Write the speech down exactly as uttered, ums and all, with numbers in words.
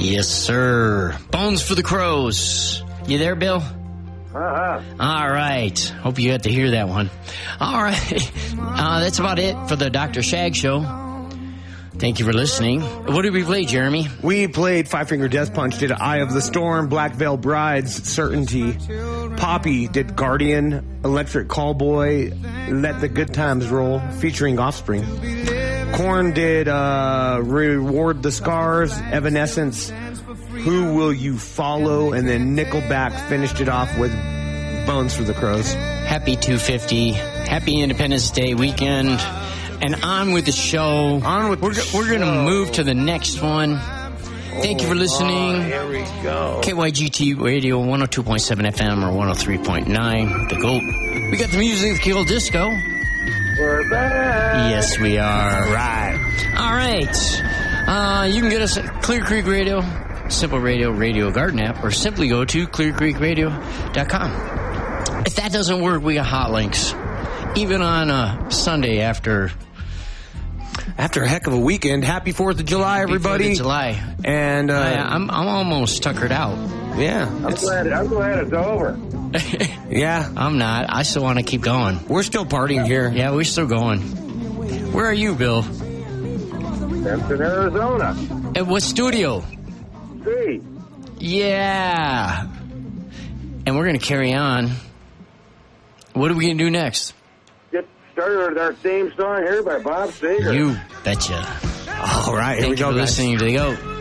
Yes, sir. Bones for the Crows. You there, Bill? Uh-huh. All right. Hope you got to hear that one. All right. Uh, that's about it for the Doctor Shag Show. Thank you for listening. What did we play, Jeremy? We played Five Finger Death Punch, did Eye of the Storm, Black Veil Brides, Certainty. Poppy did Guardian, Electric Callboy, Let the Good Times Roll, featuring Offspring. Korn did uh, Reward the Scars, Evanescence, Who Will You Follow, and then Nickelback finished it off with Bones for the Crows. Happy two fifty. Happy Independence Day weekend. And on with the show. On with we're the we're going to show. move to the next one. Thank you for listening. Oh, here we go. K Y G T Radio one oh two point seven F M or one oh three point nine. The GOAT. We got the music of Kill Disco. We're back. Yes, we are. All right. All right. Uh, you can get us at Clear Creek Radio, Simple Radio, Radio Garden app, or simply go to clear creek radio dot com. If that doesn't work, we got hot links. Even on a Sunday after... After a heck of a weekend, happy fourth of July, everybody. fourth of July. And, uh... I, I'm, I'm almost tuckered out. Yeah. I'm glad, I'm glad it's over. Yeah. I'm not. I still want to keep going. We're still partying here. Yeah, we're still going. Where are you, Bill? Simpson, Arizona. At what studio? See. Yeah. And we're going to carry on. What are we going to do next? Get started with our theme song here by Bob Seger. You betcha. All right, here Thank we go, you for guys. listening to the GOAT.